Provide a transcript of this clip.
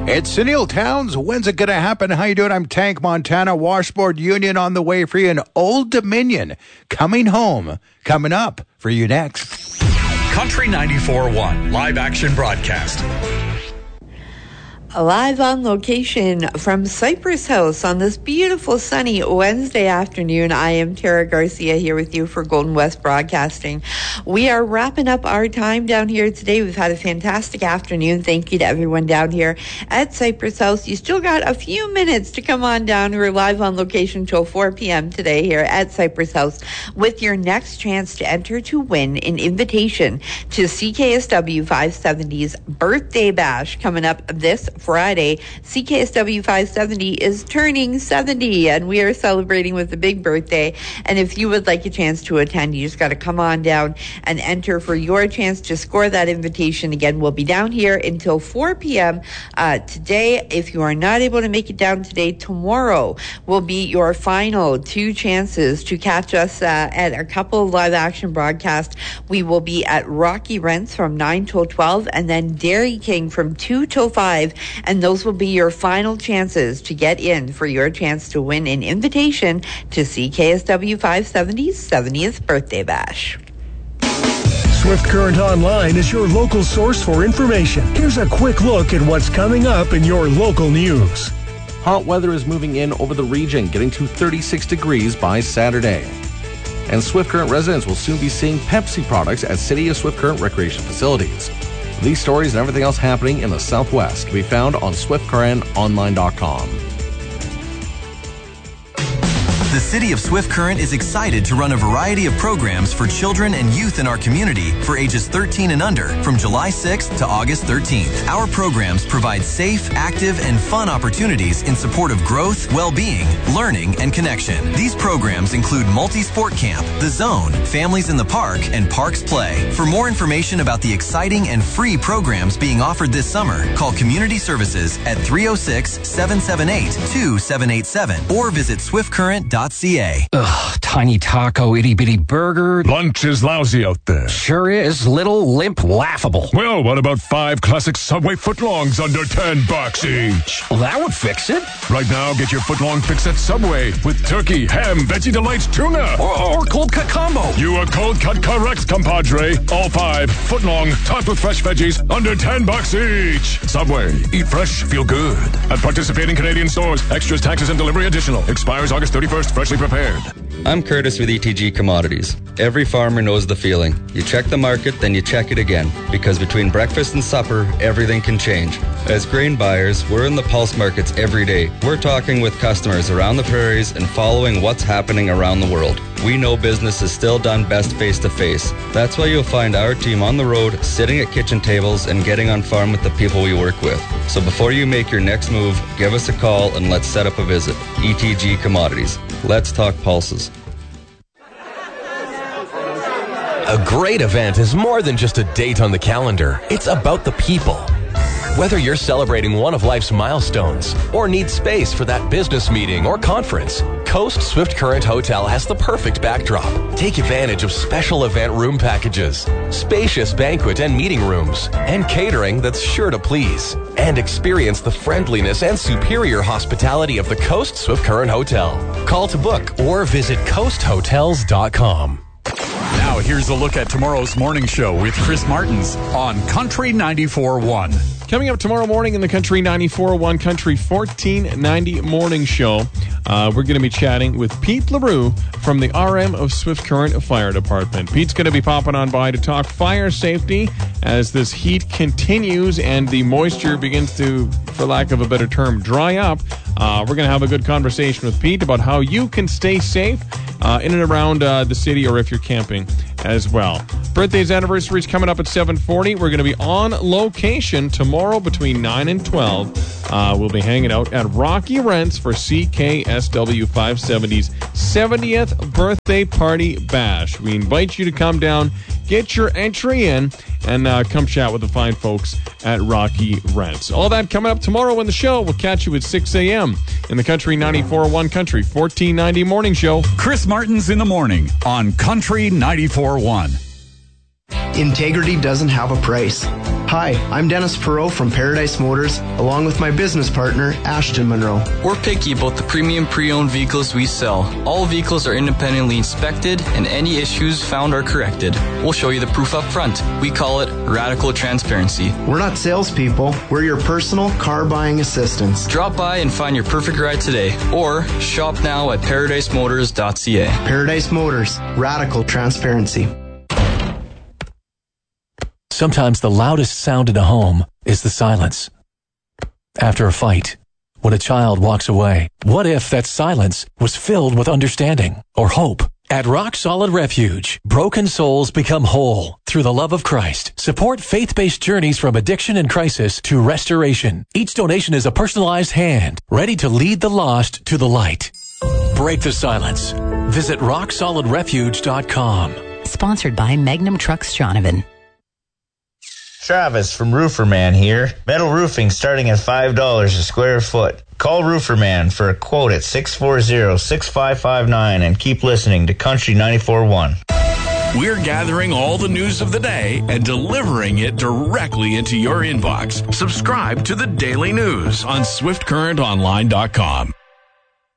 It's Sunil Towns. When's it going to happen? How you doing? I'm Tank Montana. Washboard Union on the way for you. And Old Dominion coming home. Coming up for you next. Country 94.1 live action broadcast. Live on location from Cypress House on this beautiful sunny Wednesday afternoon. I am Tara Garcia here with you for Golden West Broadcasting. We are wrapping up our time down here today. We've had a fantastic afternoon. Thank you to everyone down here at Cypress House. You still got a few minutes to come on down. We're live on location till 4 p.m. today here at Cypress House with your next chance to enter to win an invitation to CKSW 570's Birthday Bash coming up this Friday. CKSW 570 is turning 70 and we are celebrating with a big birthday. And if you would like a chance to attend, you just got to come on down and enter for your chance to score that invitation. Again, we'll be down here until 4 p.m. Today. If you are not able to make it down today, tomorrow will be your final two chances to catch us at a couple of live action broadcasts. We will be at Rocky Rents from 9 till 12 and then Dairy King from 2 till 5. And those will be your final chances to get in for your chance to win an invitation to CKSW 570's 70th Birthday Bash. Swift Current Online is your local source for information. Here's a quick look at what's coming up in your local news. Hot weather is moving in over the region, getting to 36 degrees by Saturday. And Swift Current residents will soon be seeing Pepsi products at City of Swift Current recreation facilities. These stories and everything else happening in the Southwest can be found on SwiftCurrentOnline.com. The City of Swift Current is excited to run a variety of programs for children and youth in our community for ages 13 and under from July 6th to August 13th. Our programs provide safe, active, and fun opportunities in support of growth, well-being, learning, and connection. These programs include Multi-Sport Camp, The Zone, Families in the Park, and Parks Play. For more information about the exciting and free programs being offered this summer, call Community Services at 306-778-2787 or visit swiftcurrent.ca. Ugh, tiny taco, itty-bitty burger. Lunch is lousy out there. Sure is. Little, limp, laughable. Well, what about 5 classic Subway footlongs under $10 each? Well, that would fix it. Right now, get your footlong fix at Subway with turkey, ham, Veggie Delights, tuna. Or cold cut combo. You are cold cut correct, compadre. All 5 footlong, topped with fresh veggies, under $10 each. Subway. Eat fresh, feel good. At participating Canadian stores. Extras, taxes, and delivery additional. Expires August 31st. Freshly prepared. I'm Curtis with ETG Commodities. Every farmer knows the feeling. You check the market, then you check it again. Because between breakfast and supper, everything can change. As grain buyers, we're in the pulse markets every day. We're talking with customers around the prairies and following what's happening around the world. We know business is still done best face-to-face. That's why you'll find our team on the road, sitting at kitchen tables and getting on farm with the people we work with. So before you make your next move, give us a call and let's set up a visit. ETG Commodities. Let's talk pulses. A great event is more than just a date on the calendar. It's about the people. Whether you're celebrating one of life's milestones or need space for that business meeting or conference, Coast Swift Current Hotel has the perfect backdrop. Take advantage of special event room packages, spacious banquet and meeting rooms, and catering that's sure to please. And experience the friendliness and superior hospitality of the Coast Swift Current Hotel. Call to book or visit coasthotels.com. Now here's a look at tomorrow's morning show with Chris Martins on Country 94.1. Coming up tomorrow morning in the Country 94.1 Country 1490 Morning Show, we're going to be chatting with Pete LaRue from the RM of Swift Current Fire Department. Pete's going to be popping on by to talk fire safety as this heat continues and the moisture begins to, for lack of a better term, dry up. We're going to have a good conversation with Pete about how you can stay safe in and around the city or if you're camping as well. Birthdays, anniversaries coming up at 7:40. We're going to be on location tomorrow between 9 and 12. We'll be hanging out at Rocky Rents for CKSW 570's 70th birthday party bash. We invite you to come down, get your entry in, and come chat with the fine folks at Rocky Rents. All that coming up tomorrow in the show. We'll catch you at 6 a.m. in the Country 94.1 Country 1490 Morning Show. Chris Martins in the morning on Country 94.1. Integrity doesn't have a price. Hi, I'm Dennis Perot from Paradise Motors, along with my business partner, Ashton Monroe. We're picky about the premium pre-owned vehicles we sell. All vehicles are independently inspected, and any issues found are corrected. We'll show you the proof up front. We call it radical transparency. We're not salespeople. We're your personal car buying assistants. Drop by and find your perfect ride today, or shop now at ParadiseMotors.ca. Paradise Motors, radical transparency. Sometimes the loudest sound in a home is the silence. After a fight, when a child walks away, what if that silence was filled with understanding or hope? At Rock Solid Refuge, broken souls become whole through the love of Christ. Support faith-based journeys from addiction and crisis to restoration. Each donation is a personalized hand, ready to lead the lost to the light. Break the silence. Visit RockSolidRefuge.com. Sponsored by Magnum Trucks Johnavon. Travis from Rooferman here. Metal roofing starting at $5 a square foot. Call Rooferman for a quote at 640-6559 and keep listening to Country 94.1. We're gathering all the news of the day and delivering it directly into your inbox. Subscribe to the Daily News on SwiftCurrentOnline.com.